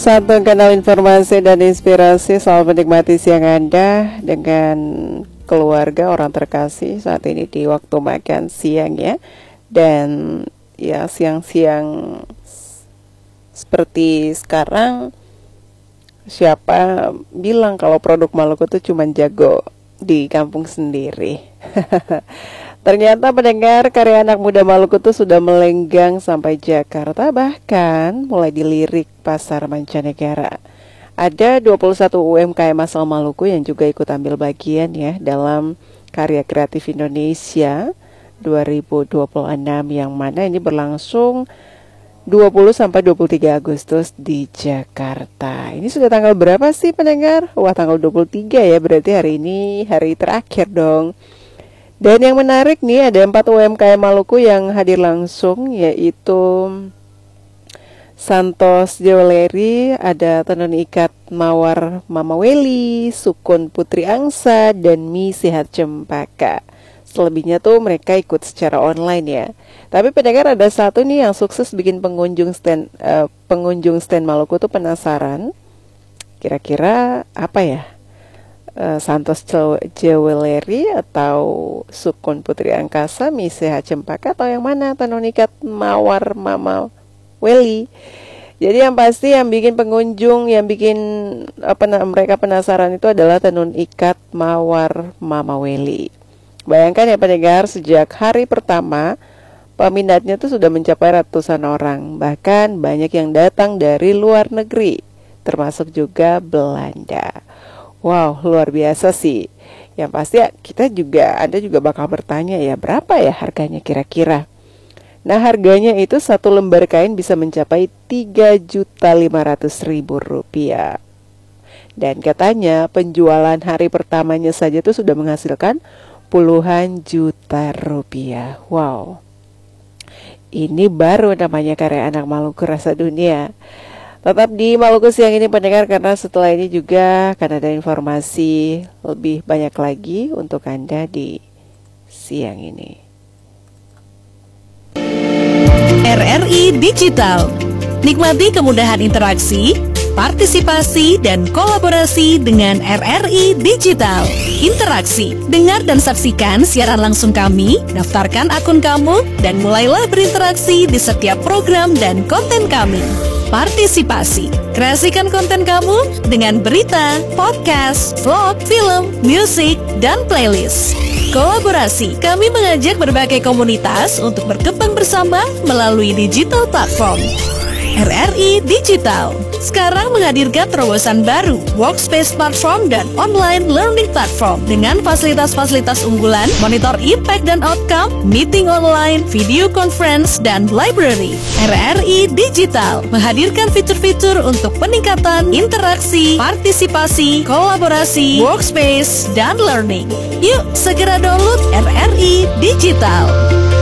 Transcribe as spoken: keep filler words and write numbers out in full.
Satu kanal informasi dan inspirasi. Selamat menikmati siang Anda dengan keluarga, orang terkasih saat ini di waktu makan siang ya. Dan ya siang-siang seperti sekarang, siapa bilang kalau produk Maluku itu cuma jago di kampung sendiri. Ternyata pendengar, karya anak muda Maluku itu sudah melenggang sampai Jakarta, bahkan mulai dilirik pasar mancanegara. Ada dua puluh satu U M K M asal Maluku yang juga ikut ambil bagian ya dalam Karya Kreatif Indonesia dua ribu dua puluh enam, yang mana ini berlangsung dua puluh sampai dua puluh tiga Agustus di Jakarta. Ini sudah tanggal berapa sih pendengar? Wah, tanggal dua puluh tiga ya, berarti hari ini hari terakhir dong. Dan yang menarik nih, ada empat U M K M Maluku yang hadir langsung, yaitu Santos Jewelry, ada Tenun Ikat Mawar Mama Weli, Sukun Putri Angsa, dan Mi Sehat Cempaka. Selebihnya tuh mereka ikut secara online ya. Tapi pendengar, ada satu nih yang sukses bikin pengunjung stand uh, pengunjung stand Maluku tuh penasaran. Kira-kira apa ya? Uh, Santos Jewelry atau Sukun Putri Angkasa, Mi Sehat Cempaka, atau yang mana? Tenun Ikat Mawar Mama Weli. Jadi yang pasti yang bikin pengunjung, yang bikin apa mereka penasaran itu adalah Tenun Ikat Mawar Mama Weli. Bayangkan ya pendengar, sejak hari pertama peminatnya tuh sudah mencapai ratusan orang. Bahkan banyak yang datang dari luar negeri, termasuk juga Belanda. Wow, luar biasa sih. Yang pasti kita juga, Anda juga bakal bertanya ya, berapa ya harganya kira-kira? Nah, harganya itu satu lembar kain bisa mencapai tiga juta lima ratus ribu rupiah. Dan katanya penjualan hari pertamanya saja itu sudah menghasilkan puluhan juta rupiah. Wow. Ini baru namanya karya anak Maluku rasa dunia. Tetap di Maluku siang ini pendengar, karena setelah ini juga akan ada informasi lebih banyak lagi untuk Anda di siang ini. R R I Digital. Nikmati kemudahan interaksi, partisipasi, dan kolaborasi dengan R R I Digital. Interaksi, dengar dan saksikan siaran langsung kami, daftarkan akun kamu, dan mulailah berinteraksi di setiap program dan konten kami. Partisipasi, kreasikan konten kamu dengan berita, podcast, vlog, film, musik, dan playlist. Kolaborasi, kami mengajak berbagai komunitas untuk berkembang bersama melalui digital platform. R R I Digital sekarang menghadirkan terobosan baru, workspace platform dan online learning platform dengan fasilitas-fasilitas unggulan, monitor impact dan outcome, meeting online, video conference, dan library. R R I Digital menghadirkan fitur-fitur untuk peningkatan interaksi, partisipasi, kolaborasi, workspace, dan learning. Yuk segera download R R I Digital.